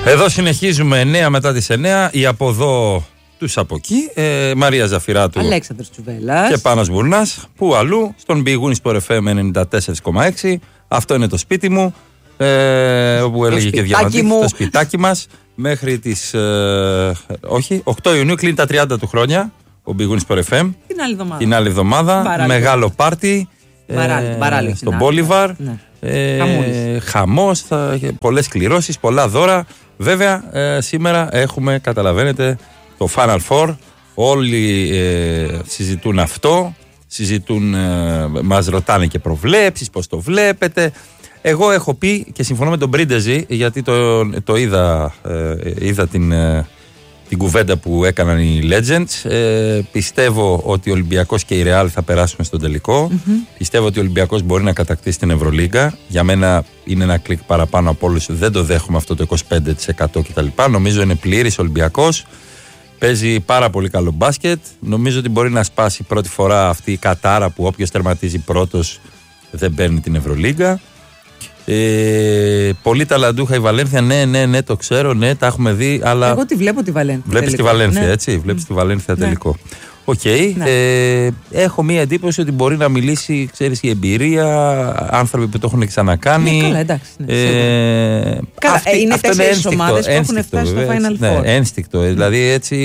Εδώ συνεχίζουμε 9 μετά τις 9. Οι από εδώ τους από εκεί. Μαρία Ζαφυράτου, Αλέξανδρος Τσουβέλλας και Πάνος Μπουρνάς. Πού αλλού? Στον Big Win Sport FM 94,6. Αυτό είναι το σπίτι μου. Όπου έλεγε και Διαμαντή, το σπιτάκι μας. Μέχρι τις 8 Ιουνίου κλείνει τα 30 του χρόνια ο Big Win Sport FM. Την άλλη εβδομάδα. Μεγάλο πάρτι στον Μπόλιβαρ. Χαμός, πολλές κληρώσεις, πολλά δώρα. Βέβαια σήμερα έχουμε, καταλαβαίνετε, το Final Four. Όλοι συζητούν αυτό. Μας ρωτάνε και προβλέψεις, πώς το βλέπετε. Εγώ έχω πει και συμφωνώ με τον Πρίντεζη, γιατί το είδα την κουβέντα που έκαναν οι Legends. Πιστεύω ότι ο Ολυμπιακός και η Real θα περάσουν στον τελικό. Πιστεύω ότι ο Ολυμπιακός μπορεί να κατακτήσει την Ευρωλίγκα. Για μένα είναι ένα κλικ παραπάνω από όλους. Δεν το δέχομαι αυτό το 25% κτλ. Νομίζω είναι πλήρης Ολυμπιακός. Παίζει πάρα πολύ καλό μπάσκετ. Νομίζω ότι μπορεί να σπάσει πρώτη φορά αυτή η κατάρα που όποιος τερματίζει πρώτος δεν παίρνει την Ευρωλίγκα. Πολύ ταλαντούχα η Βαλένθια. Ναι, το ξέρω, ναι, τα έχουμε δει. Αλλά εγώ τη βλέπω τη Βαλένθια. Βλέπεις τη Βαλένθια, έτσι. Βλέπεις τη Βαλένθια τελικό. Οκ. Έχω μία εντύπωση ότι μπορεί να μιλήσει, ξέρεις, η εμπειρία, άνθρωποι που το έχουν ξανακάνει. Καλά, εντάξει. Είναι 4 ομάδες που έχουν φτάσει στο Final Four. Ένστικτο. Δηλαδή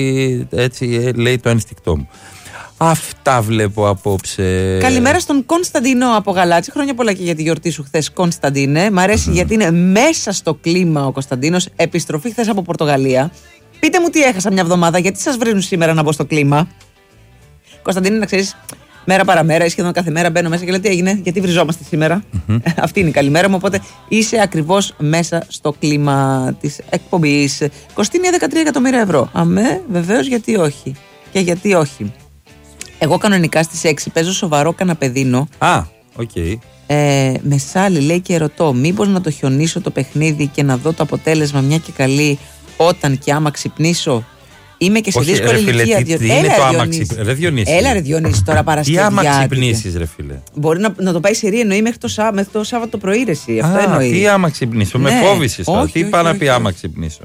έτσι λέει το ένστικτό μου. Αυτά βλέπω απόψε. Καλημέρα στον Κωνσταντίνο από Γαλάτσι. Χρόνια πολλά και για τη γιορτή σου χθες, Κωνσταντίνε. Μ' αρέσει γιατί είναι μέσα στο κλίμα ο Κωνσταντίνος. Επιστροφή χθες από Πορτογαλία. Πείτε μου τι έχασα μια εβδομάδα, γιατί σας βρίζουν σήμερα να μπω στο κλίμα. Κωνσταντίνε, να ξέρεις, μέρα παραμέρα ή σχεδόν κάθε μέρα μπαίνω μέσα και λέω τι έγινε, γιατί βριζόμαστε σήμερα. Αυτή είναι η καλημέρα μου. Οπότε είσαι ακριβώς μέσα στο κλίμα της εκπομπής. Κοστίνει 13 εκατομμύρια ευρώ. Αμέ, βεβαίως, γιατί όχι. Και γιατί όχι. Εγώ κανονικά στις 6 παίζω σοβαρό καναπεδίνο. Οκ. Με σάλι λέει και ρωτώ, μήπως να το χιονίσω το παιχνίδι και να δω το αποτέλεσμα μια και καλή όταν και άμα ξυπνήσω. Είμαι και σε δύσκολη ηλικία. Τι είναι το άμα ξυπνήσει? Ρε Διονύση. Έλα ρε Διονύση τώρα Παρασκευιά. Τι άμα ξυπνήσεις ρε φίλε? Μπορεί να το πάει σε ρί, εννοεί μέχρι το Σάββατο πρωί ρε εσύ. Αυτό εννοεί. Τι άμα ξυπνήσω? Με φόβησες τώρα. Τι πάει να πει άμα ξυπνήσω?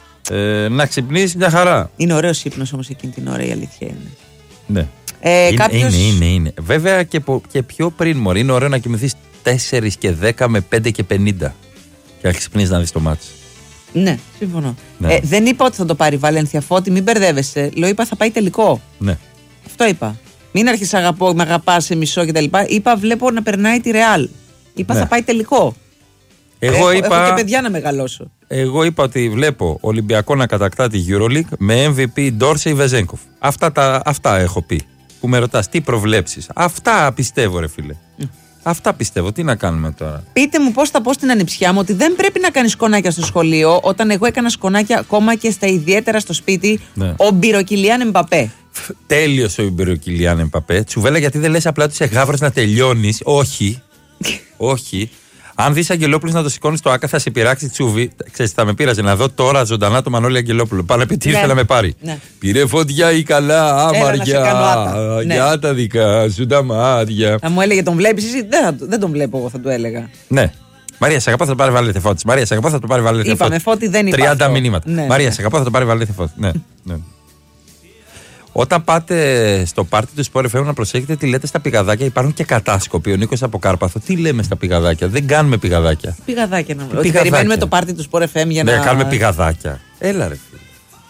Να ξυπνήσει μια χαρά. Είναι ωραίος ύπνος όμως εκείνη την ώρα, η αλήθεια είναι. Ναι. Είναι. Βέβαια και πιο πριν, μωρή. Είναι ωραίο να κοιμηθείς 4 και 10 με 5 και 50 και να ξυπνείς να δεις το μάτς. Ναι, συμφωνώ. Δεν είπα ότι θα το πάρει η Βαλένθια, Φώτη, μην μπερδεύεσαι. Λέω, είπα θα πάει τελικό. Ναι. Αυτό είπα. Μην αρχίσεις με αγαπάς σε μισό κτλ. Είπα βλέπω να περνάει τη Ρεάλ. Είπα θα πάει τελικό. Έχω και παιδιά να μεγαλώσω. Εγώ είπα ότι βλέπω Ολυμπιακό να κατακτά τη EuroLeague με MVP Ντόρσεϊ Βεζένκοφ. Αυτά έχω πει. Που με ρωτάς τι προβλέψεις. Αυτά πιστεύω ρε φίλε. Αυτά πιστεύω. Τι να κάνουμε τώρα? Πείτε μου πώς θα πω στην ανιψιά μου ότι δεν πρέπει να κάνεις σκονάκια στο σχολείο, όταν εγώ έκανα σκονάκια ακόμα και στα ιδιαίτερα στο σπίτι. Ο Μπυροκυλιάν Εμπαπέ. Τέλειος ο Μπυροκυλιάν Εμπαπέ. Τσουβέλα, γιατί δεν λες απλά ότι είσαι γάβρος να τελειώνεις? Όχι. Όχι. Αν δεις Αγγελόπουλος να το σηκώνεις στο άκα, θα σε πειράξει τσούβι. Ξέρεις, θα με πείραζε να δω τώρα ζωντανά το Μανώλη Αγγελόπουλο. Πάνω πει τι ήρθε να με πάρει. Πήρε φωτιά ή καλά, άμαρια. Για τα δικά σου τα μάτια. Θα μου έλεγε τον βλέπεις εσύ? Δεν τον βλέπω εγώ, θα του έλεγα. Ναι. Μαρία, σε αγαπώ, θα το πάρει βάλετε Φώτη. Μαρία, σε αγαπώ, θα το πάρει βάλετε Φώτη. Είπαμε Φώτη, δεν υπάρχει. 30 μηνύματα. Μαρία, σε αγαπώ, θα το πάρει βάλετε Φώτη. Ναι. Όταν πάτε στο πάρτι του Sport FM να προσέχετε τι λέτε στα πηγαδάκια. Υπάρχουν και κατάσκοποι. Ο Νίκος από Κάρπαθο. Τι λέμε στα πηγαδάκια? Δεν κάνουμε πηγαδάκια. Πηγαδάκια να βρω. Περιμένουμε το πάρτι του Sport FM για να. Ναι, κάνουμε πηγαδάκια. Έλα ρε φίλε.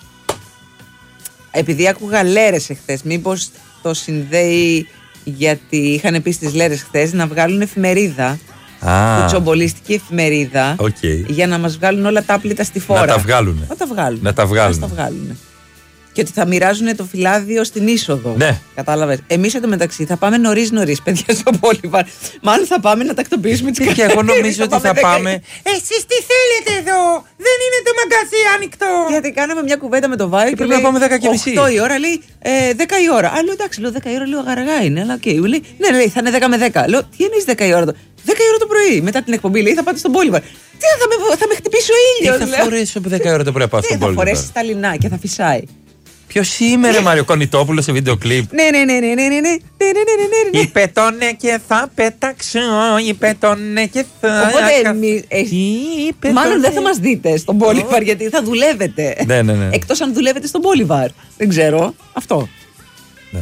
Επειδή άκουγα λέρες εχθές, μήπως το συνδέει, γιατί είχαν πει στις λέρες χθες να βγάλουν εφημερίδα. Κουτσομπολίστικη εφημερίδα. Για να μας βγάλουν όλα τα άπλυτα στη φόρα. Να τα βγάλουν. Να τα βγάλουν. Και ότι θα μοιράζουν το φυλάδιο στην είσοδο. Ναι. Κατάλαβες. Εμείς εντωμεταξύ θα πάμε νωρίς, παιδιά, στο Μπόλιβαρ. Μάλλον θα πάμε να τακτοποιήσουμε τις κατάσταση. Και εγώ νομίζω ότι θα πάμε. Εσείς τι θέλετε εδώ? Δεν είναι το μαγκαζί ανοιχτό. Γιατί κάναμε μια κουβέντα με το Βάιο και πρέπει να πάμε 10:30. 8 η ώρα, λέει 10 η ώρα. Α, λέω εντάξει, 10 η ώρα λίγο αργά είναι. Αλλά okay. Λέει, ναι, λέει, θα είναι 10 με 10. Λέω, τι εννοείς 10 η ώρα? 10 η ώρα το πρωί, μετά την εκπομπή, λέει, θα πάτε στον Μπόλιβαρ. Τι θα με χτυπήσει ο ήλιος. Τι θα φορέσεις 10 η ώρα το πρωί να πάω στον Μπόλιβαρ? Θα φορέσεις τα λινά και θα φυσάει. Ποιος είμαι, ρε Μάριο Κονιτόπουλο σε βίντεο κλιπ? Ναι. Είπε το ναι και θα πετάξω. Είπε το ναι και θα. Οπότε μάλλον δεν θα μας δείτε στον Μπόλιβαρ, γιατί θα δουλεύετε. Ναι. Εκτός αν δουλεύετε στον Μπόλιβαρ. Δεν ξέρω. Αυτό. Ναι.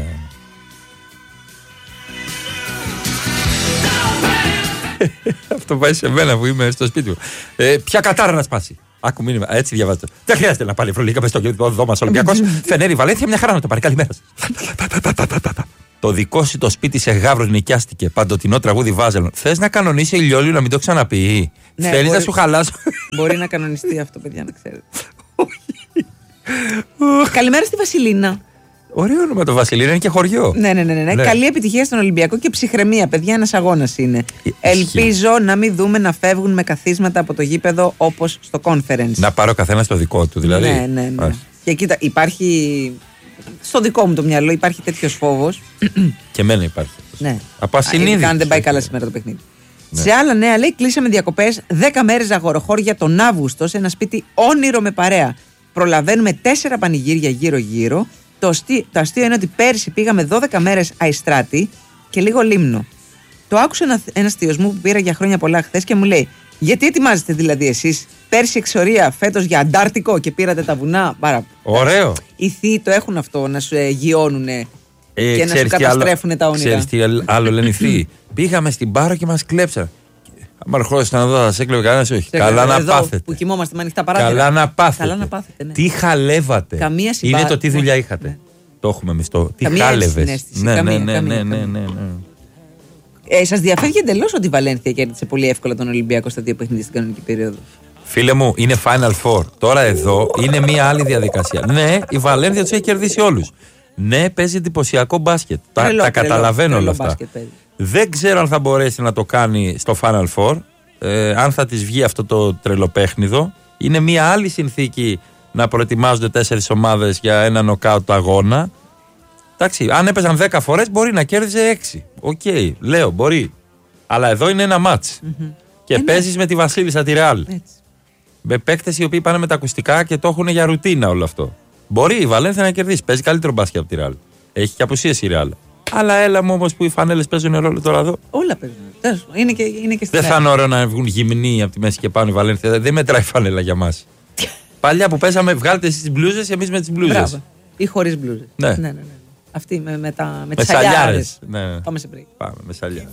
Αυτό πάει σε μένα που είμαι στο σπίτι μου. Ποια κατάρα να σπάσει? Άκου μήνυμα, έτσι διαβάζω. Δεν χρειάζεται να πάλι Ευρωλίγκα με στο δω μας Ολυμπιακός. Φενέρι Βαλένθια, μια χαρά να το πάρει. Καλημέρα σας. Το δικό σου το σπίτι σε Γαύρος νοικιάστηκε. Παντοτινό τραγούδι Βάζελον. Θες να κανονίσει ηλιόλου να μην το ξαναπεί? Θέλεις να σου χαλάσω? Μπορεί να κανονιστεί αυτό, παιδιά, να ξέρετε. Καλημέρα στη Βασιλίνα. Ωραίο όνομα το Βασιλίνα, είναι και χωριό. Ναι. Καλή επιτυχία στον Ολυμπιακό και ψυχραιμία, παιδιά. Ένας αγώνας είναι. Ελπίζω να μην δούμε να φεύγουν με καθίσματα από το γήπεδο όπως στο conference. Να πάρω καθένα το δικό του, δηλαδή. Ναι. Και κοίτα, υπάρχει. Στο δικό μου το μυαλό υπάρχει τέτοιος φόβος. Και εμένα υπάρχει. Ναι. Από ασυνείδητη. Αν δεν πάει καλά σήμερα το παιχνίδι. Ναι. Σε άλλα νέα, λέει, κλείσαμε διακοπές 10 μέρες αγοροχώρια τον Αύγουστο σε ένα σπίτι όνειρο με παρέα. Προλαβαίνουμε 4 πανηγύρια γύρω-γύρω. Το αστείο είναι ότι πέρσι πήγαμε 12 μέρες Αϊστράτη και λίγο Λίμνο. Το άκουσε ένας θείος μου που πήρα για χρόνια πολλά χθες και μου λέει: γιατί ετοιμάζεστε δηλαδή εσείς πέρσι εξορία, φέτος για Αντάρτικο και πήρατε τα βουνά? Ωραίο. Οι θείοι το έχουν αυτό, να σου γιώνουνε και να σου καταστρέφουν τα όνειρα. Ξέρεις τι άλλο λένε οι θείοι? Πήγαμε στην Πάρο και μας κλέψαν. Αν ερχόσασταν εδώ, θα σε έκλεβε κανένας? Όχι. Καλά να πάθετε. Που κοιμόμαστε με ανοιχτά παράθυρα. Καλά να πάθετε. Καλά να πάθετε, ναι. Τι χαλεύατε. Είναι το τι δουλειά είχατε. Ναι. Το έχουμε εμείς το. Τι χάλευες. Ναι. Σας διαφεύγει εντελώς ότι η Βαλένθια κέρδισε πολύ εύκολα τον Ολυμπιακό στα 2 παιχνίδια στην κανονική περίοδο. Φίλε μου, είναι Final Four. Τώρα εδώ είναι μια άλλη διαδικασία. Ναι, η Βαλένθια τους έχει κερδίσει όλους. Ναι, παίζει εντυπωσιακό μπάσκετ. Τα καταλαβαίνω όλα αυτά. Δεν ξέρω αν θα μπορέσει να το κάνει στο Final Four. Αν θα της βγει αυτό το τρελοπέχνιδο. Είναι μια άλλη συνθήκη να προετοιμάζονται 4 ομάδες για ένα νοκάουτ αγώνα. Εντάξει, αν έπαιζαν 10 φορές μπορεί να κέρδιζε 6. Οκ, λέω, μπορεί. Αλλά εδώ είναι ένα μάτς. Και παίζεις με τη Βασίλισσα τη Ρεάλ. Με παίκτες οι οποίοι πάνε με τα ακουστικά και το έχουν για ρουτίνα όλο αυτό. Μπορεί η Βαλένθια να κερδίσει. Παίζει καλύτερο μπάσκετ από τη Ρεάλ. Έχει και απουσίες η Ρεάλ. Αλλά έλα μου όμως που οι φανέλες παίζουν ρόλο τώρα εδώ. Όλα παίζουν. Είναι και δεν θα είναι ωραίο να βγουν γυμνοί από τη μέση και πάνω η Βαλένθια. Δεν μετράει φανέλα για μας. Παλιά που παίζαμε, βγάλετε εσείς τις μπλούζες, εμείς με τις μπλούζες. Ή χωρίς μπλούζες. Ναι. Αυτή με τις σαλιάρες. Ναι. Πάμε σε break. Πάμε με σαλιάρες.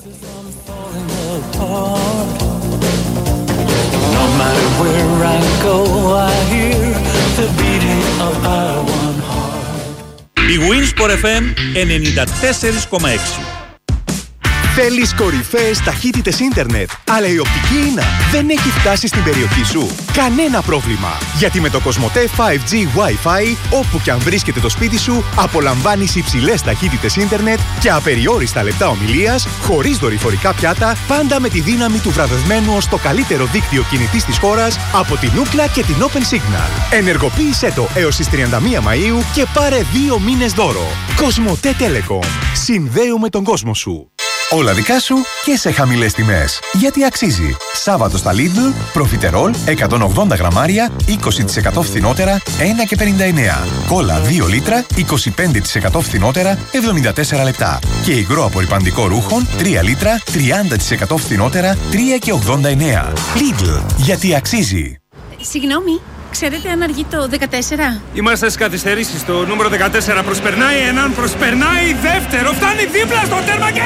No matter where I go, I hear the beating of our one heart. Η Winsport FM 94,6. Θέλεις κορυφαίες ταχύτητες ίντερνετ, αλλά η οπτική ίνα δεν έχει φτάσει στην περιοχή σου? Κανένα πρόβλημα, γιατί με το Κοσμοτέ 5G Wi-Fi, όπου και αν βρίσκεται το σπίτι σου, απολαμβάνεις υψηλές ταχύτητες ίντερνετ και απεριόριστα λεπτά ομιλίας, χωρίς δορυφορικά πιάτα, πάντα με τη δύναμη του βραβευμένου ως το καλύτερο δίκτυο κινητής της χώρας από την Ookla και την Open Signal. Ενεργοποίησέ το έως τις 31 Μαΐου και πάρε 2 μήνες δώρο. Κοσμοτέ Telecom. Συνδέουμε τον κόσμο σου. Όλα δικά σου και σε χαμηλές τιμές. Γιατί αξίζει. Σάββατο στα Lidl, προφιτερόλ 180 γραμμάρια, 20% φθηνότερα, 1,59. Κόλλα 2 λίτρα, 25% φθηνότερα, 74 λεπτά. Και υγρό απορρυπαντικό ρούχων, 3 λίτρα, 30% φθηνότερα, 3,89. Lidl, γιατί αξίζει. Συγγνώμη, ξέρετε αν αργεί το 14? Είμαστε στις καθυστερήσεις. Το νούμερο 14 προσπερνάει έναν, προσπερνάει δεύτερο, φτάνει δίπλα στο τέρμα και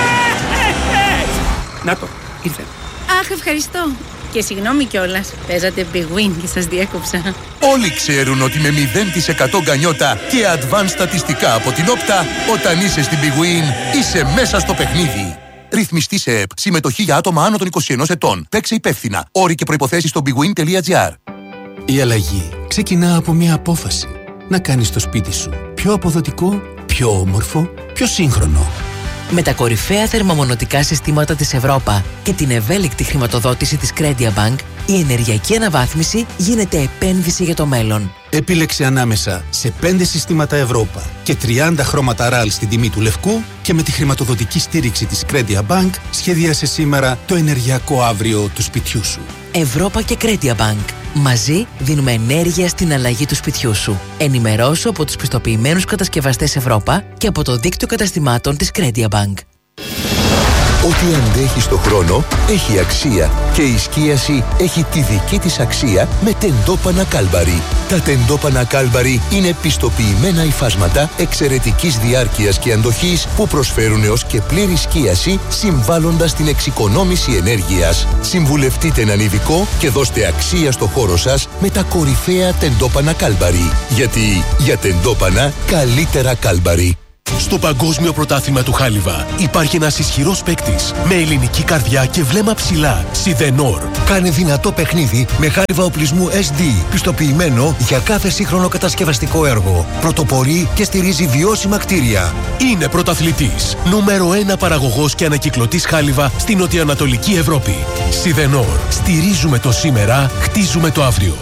να το, ήρθε. Αχ, ευχαριστώ. Και συγγνώμη κιόλας, παίζατε Big Win και σας διέκοψα. Όλοι ξέρουν ότι με 0% γκανιότα και advanced στατιστικά από την Όπτα, όταν είσαι στην Big Win, είσαι μέσα στο παιχνίδι. Ρυθμιστή σε ΕΠ. Συμμετοχή για άτομα άνω των 21 ετών. Παίξε υπεύθυνα. Όροι και προϋποθέσεις στο bigwin.gr. Η αλλαγή ξεκινά από μια απόφαση. Να κάνεις το σπίτι σου πιο αποδοτικό, πιο όμορφο, πιο σύγχρονο. Με τα κορυφαία θερμομονωτικά συστήματα της Ευρώπα και την ευέλικτη χρηματοδότηση της CrediaBank, η ενεργειακή αναβάθμιση γίνεται επένδυση για το μέλλον. Επίλεξε ανάμεσα σε 5 συστήματα Ευρώπα και 30 χρώματα RAL στην τιμή του λευκού και με τη χρηματοδοτική στήριξη της CrediaBank σχεδίασε σήμερα το ενεργειακό αύριο του σπιτιού σου. Ευρώπα και CrediaBank. Μαζί δίνουμε ενέργεια στην αλλαγή του σπιτιού σου. Ενημερώσου από τους πιστοποιημένους κατασκευαστές Ευρώπα και από το δίκτυο καταστημάτων της Credia Bank. Ό,τι αντέχει στο χρόνο έχει αξία και η σκίαση έχει τη δική της αξία με τεντόπανα Κάλμπαρι. Τα τεντόπανα Κάλμπαρι είναι πιστοποιημένα υφάσματα εξαιρετικής διάρκειας και αντοχής που προσφέρουν έως και πλήρη σκίαση συμβάλλοντας στην εξοικονόμηση ενέργειας. Συμβουλευτείτε έναν ειδικό και δώστε αξία στο χώρο σας με τα κορυφαία τεντόπανα Κάλμπαρι. Γιατί για τεντόπανα καλύτερα Κάλμπαρι. Στο Παγκόσμιο Πρωτάθλημα του Χάλιβα υπάρχει ένας ισχυρός παίκτης με ελληνική καρδιά και βλέμμα ψηλά. Σιδενόρ. Κάνει δυνατό παιχνίδι με χάλιβα οπλισμού SD, πιστοποιημένο για κάθε σύγχρονο κατασκευαστικό έργο. Πρωτοπορεί και στηρίζει βιώσιμα κτίρια. Είναι πρωταθλητής. Νούμερο 1 παραγωγός και ανακυκλωτής χάλιβα στην νοτιοανατολική Ευρώπη. Σιδενόρ. Στηρίζουμε το σήμερα, χτίζουμε το αύριο.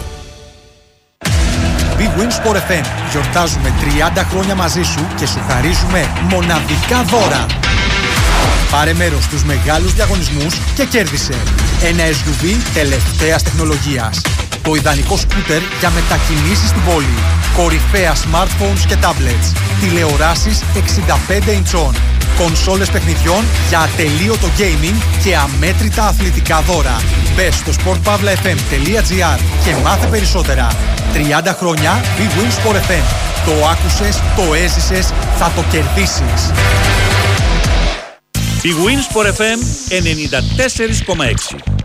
Big Win Sport FM. Γιορτάζουμε 30 χρόνια μαζί σου και σου χαρίζουμε μοναδικά δώρα. Πάρε μέρος στους μεγάλους διαγωνισμούς και κέρδισε ένα SUV τελευταίας τεχνολογίας, το ιδανικό σκούτερ για μετακινήσεις στην πόλη, κορυφαία smartphones και tablets, τηλεοράσεις 65 ιντσών, κονσόλες παιχνιδιών για ατελείωτο gaming και αμέτρητα αθλητικά δώρα. Μπες στο sportpavlafm.gr και μάθε περισσότερα. 30 χρόνια Big Win Sport FM. Το άκουσες, το έζησες, θα το κερδίσεις. Big Win Sport FM 94,6.